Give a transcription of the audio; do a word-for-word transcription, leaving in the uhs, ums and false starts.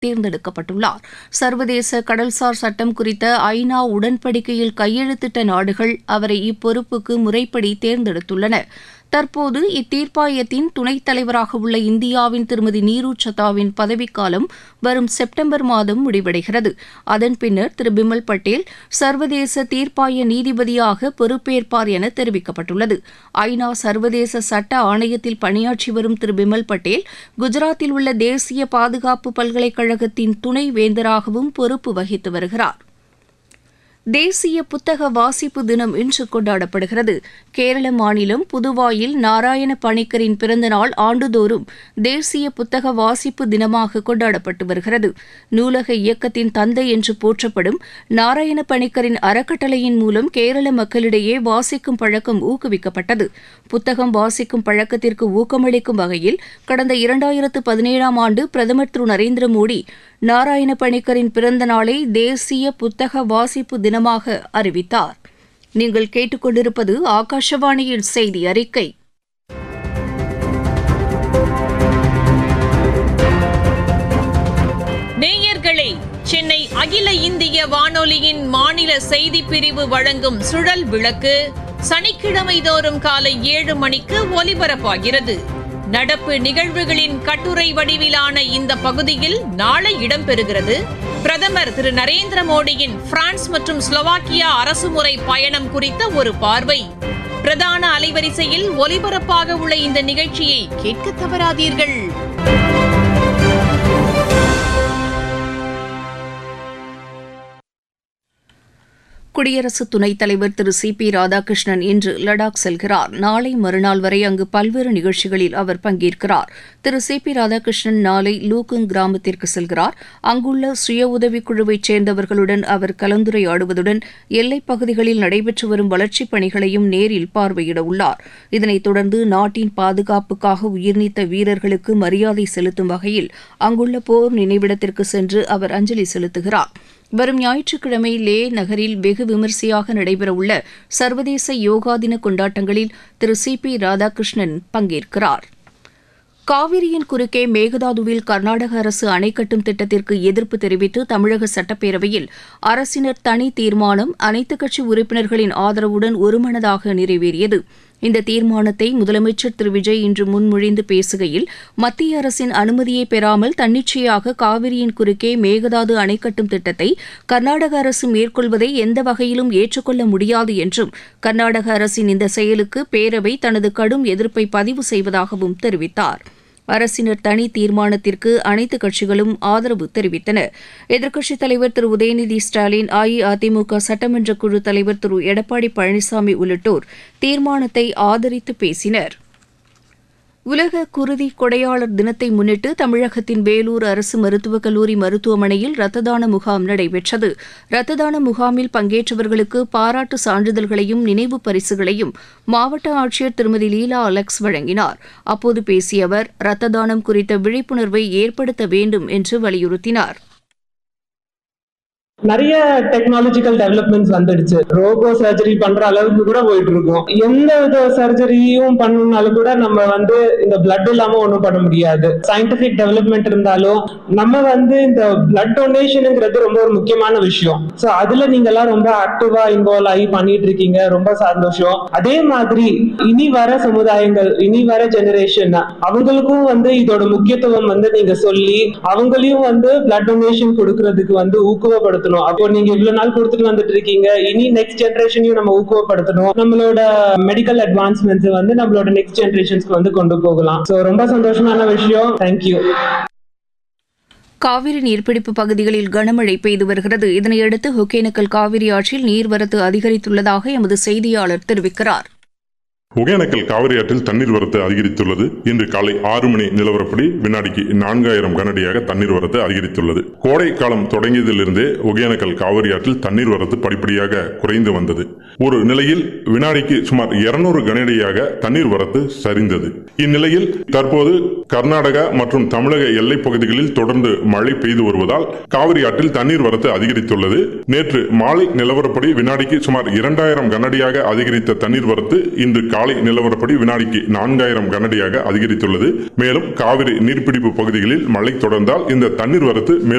தேர்ந்தெடுக்கப்பட்டுள்ளார். சர்வதேச கடல்சார் சட்டம் குறித்த ஐநா உடன்படிக்கையில் கையெழுத்திட்ட நாடுகள் அவரை இப்பொறுப்புக்கு முறைப்படி தேர்ந்தெடுத்துள்ளன. தற்போது இத்தீர்ப்பாயத்தின் துணைத் தலைவராக உள்ள இந்தியாவின் திருமதி நீரு சத்தாவின் பதவிக்காலம் வரும் செப்டம்பர் மாதம் முடிவடைகிறது. அதன் பின்னர் திரு பிமல் பட்டேல் சர்வதேச தீர்ப்பாய நீதிபதியாக பொறுப்பேற்பார் என தெரிவிக்கப்பட்டுள்ளது. ஐநா சர்வதேச சட்ட ஆணையத்தில் பணியாற்றி வரும் திரு பிமல் பட்டேல் குஜராத்தில் உள்ள தேசிய பாதுகாப்பு பல்கலைக்கழகத்தின் துணை வேந்தராகவும் பொறுப்பு வகித்து வருகிறார். தேசிய புத்தக வாசிப்பு தினம் இன்று கொண்டாடப்படுகிறது. கேரள மாநிலம் புதுவாயில் நாராயண பணிக்கரின் பிறந்தநாள் ஆண்டுதோறும் தேசிய புத்தக வாசிப்பு தினமாக கொண்டாடப்பட்டு வருகிறது. நூலக இயக்கத்தின் தந்தை என்று போற்றப்படும் நாராயண பணிக்கரின் அறக்கட்டளையின் மூலம் கேரள மக்களிடையே வாசிக்கும் பழக்கம் ஊக்குவிக்கப்பட்டது. புத்தகம் வாசிக்கும் பழக்கத்திற்கு ஊக்கமளிக்கும் வகையில் கடந்த இரண்டாயிரத்து பதினேழாம் ஆண்டு பிரதமர் திரு நரேந்திர மோடி நாராயண பணிக்கரின் பிறந்த நாளை தேசிய புத்தக வாசிப்பு தினமாக அறிவித்தார். நீங்கள் கேட்டுக்கொண்டிருப்பது ஆகாஷவாணியின் செய்தி அறிக்கை. நேயர்களே, சென்னை அகில இந்திய வானொலியின் மாநில செய்திப் பிரிவு வழங்கும் சுழல் விளக்கு சனிக்கிழமை தோறும் காலை ஏழு மணிக்கு ஒலிபரப்பாகிறது. நடப்பு நிகழ்வுகளின் கட்டுரை வடிவிலான இந்த பகுதியில் நாளை இடம்பெறுகிறது. பிரதமர் திரு நரேந்திர மோடியின் பிரான்ஸ் மற்றும் ஸ்லோவாக்கியா அரசுமுறை பயணம் குறித்த ஒரு பார்வை. பிரதான அலைவரிசையில் ஒலிபரப்பாக உள்ள இந்த நிகழ்ச்சியை கேட்க தவறாதீர்கள். குடியரசு துணைத் தலைவர் திரு சி பி ராதாகிருஷ்ணன் இன்று லடாக் செல்கிறார். நாளை மறுநாள் வரை அங்கு பல்வேறு நிகழ்ச்சிகளில் அவர் பங்கேற்கிறார். திரு சி பி ராதாகிருஷ்ணன் நாளை லூகுங் கிராமத்திற்கு செல்கிறார். அங்குள்ள சுய உதவிக் குழுவைச் சேர்ந்தவர்களுடன் அவர் கலந்துரையாடுவதுடன் எல்லைப் பகுதிகளில் நடைபெற்று வரும் வளர்ச்சிப் பணிகளையும் நேரில் பார்வையிட உள்ளார். இதனைத் தொடர்ந்து நாட்டின் பாதுகாப்புக்காக உயிர்நீத்த வீரர்களுக்கு மரியாதை செலுத்தும் வகையில் அங்குள்ள போர் நினைவிடத்திற்கு சென்று அவர் அஞ்சலி செலுத்துகிறார். வரும் ஞாயிற்றுக்கிழமை லே நகரில் வெகு விமரிசையாக நடைபெறவுள்ள சர்வதேச யோகா தின கொண்டாட்டங்களில் திரு சி பி ராதாகிருஷ்ணன் பங்கேற்கிறார். காவிரியின் குறுக்கே மேகதாதுவில் கர்நாடக அரசு அணை கட்டும் திட்டத்திற்கு எதிர்ப்பு தெரிவித்து தமிழக சட்டப்பேரவையில் அரசினர் தனி தீர்மானம் அனைத்துக் கட்சி உறுப்பினர்களின் ஆதரவுடன் ஒருமனதாக நிறைவேறியது. இந்த தீர்மானத்தை முதலமைச்சர் திரு விஜய் இன்று முன்மொழிந்து பேசுகையில், மத்திய அரசின் அனுமதியை பெறாமல் தன்னிச்சையாக காவிரியின் குறுக்கே மேகதாது அணை கட்டும் திட்டத்தை கர்நாடக அரசு மேற்கொள்வதை எந்த வகையிலும் ஏற்றுக்கொள்ள முடியாது என்றும், கர்நாடக அரசின் இந்த செயலுக்கு பேரவை தனது கடும் எதிர்ப்பை பதிவு செய்வதாகவும் தெரிவித்தார். அரசினர் தனி தீர்மானத்திற்கு அனைத்து கட்சிகளும் ஆதரவு தெரிவித்தன. எதிர்க்கட்சித் தலைவர் திரு உதயநிதி ஸ்டாலின், அஇஅதிமுக சட்டமன்ற குழு தலைவர் திரு எடப்பாடி பழனிசாமி உள்ளிட்டோர் தீர்மானத்தை ஆதரித்து பேசினர். உலக குருதி கொடையாளர் தினத்தை முன்னிட்டு தமிழகத்தின் வேலூர் அரசு மருத்துவக் கல்லூரி மருத்துவமனையில் ரத்த தான முகாம் நடைபெற்றது. ரத்த தான முகாமில் பங்கேற்றவர்களுக்கு பாராட்டு சான்றிதழ்களையும் நினைவு பரிசுகளையும் மாவட்ட ஆட்சியர் திருமதி லீலா அலெக்ஸ் வழங்கினார். அப்போது பேசிய அவர், ரத்த தானம் குறித்த விழிப்புணர்வை ஏற்படுத்த வேண்டும் என்று வலியுறுத்தினார். நிறைய டெக்னாலஜிக்கல் டெவலப்மெண்ட்ஸ் வந்துடுச்சு. ரோபோ சர்ஜரி பண்ற அளவுக்கு கூட போயிட்டு இருக்கோம். எந்த வித சர்ஜரியும் பண்ணணும்னாலும் கூட நம்ம வந்து இந்த பிளட் இல்லாம ஒண்ணும் பண்ண முடியாது. சயின்டிபிக் டெவலப்மெண்ட் இருந்தாலும் நம்ம வந்து இந்த பிளட் டொனேஷனுங்கிறது ரொம்ப ஒரு முக்கியமான விஷயம். சோ அதுல நீங்க எல்லாம் ரொம்ப ஆக்டிவா இன்வால்வ் ஆகி பண்ணிட்டு இருக்கீங்க. ரொம்ப சந்தோஷம். அதே மாதிரி இனி வர சமுதாயங்கள், இனி வர ஜெனரேஷன், அவங்களுக்கும் வந்து இதோட முக்கியத்துவம் வந்து நீங்க சொல்லி அவங்களையும் வந்து பிளட் டொனேஷன் கொடுக்கறதுக்கு வந்து ஊக்குவப்படுத்தணும். அப்போ நீங்க இவ்வளவு நாள் கொடுத்துட்டு வந்துட்டு இருக்கீங்க, இனி நெக்ஸ்ட் ஜெனரேஷனையும் நம்ம ஊக்குவப்படுத்தணும். நம்மளோட மெடிக்கல் அட்வான்ஸ்மெண்ட்ஸ் வந்து நம்மளோட நெக்ஸ்ட் ஜெனரேஷன்ஸ்க்கு வந்து கொண்டு போகலாம். சோ ரொம்ப சந்தோஷமான விஷயம். தேங்க்யூ. காவிரி நீர்பிடிப்பு பகுதிகளில் கனமழை பெய்து வருகிறது. இதனையடுத்து ஒகேனக்கல் காவிரி ஆற்றில் நீர்வரத்து அதிகரித்துள்ளதாக எமது செய்தியாளர் தெரிவிக்கிறார். ஒகேனக்கல் காவிரி ஆற்றில் தண்ணீர் வரத்து அதிகரித்துள்ளது. இன்று காலை ஆறு மணி நிலவரப்படி வினாடிக்கு நான்காயிரம் கனஅடியாக தண்ணீர் வரத்து அதிகரித்துள்ளது. கோடை காலம் தொடங்கியதிலிருந்தே ஒகேனக்கல் காவிரி ஆற்றில் தண்ணீர் வரத்து படிப்படியாக குறைந்து வந்தது. ஒரு நிலையில் வினாடிக்கு சுமார் இருநூறு கனஅடியாக தண்ணீர் வரத்து சரிந்தது. இந்நிலையில் தற்போது கர்நாடகா மற்றும் தமிழக எல்லைப் பகுதிகளில் தொடர்ந்து மழை பெய்து வருவதால் காவிரி ஆற்றில் தண்ணீர் வரத்து அதிகரித்துள்ளது. நேற்று மாலை நிலவரப்படி வினாடிக்கு சுமார் இரண்டாயிரம் கனஅடியாக அதிகரித்த தண்ணீர் வரத்து இன்று காலை நிலவரப்படி வினாடிக்கு நான்காயிரம் கனஅடியாக அதிகரித்துள்ளது. மேலும் காவிரி நீர்பிடிப்பு பகுதிகளில் மழை தொடர்ந்தால் இந்த தண்ணீர் வரத்து மேலும்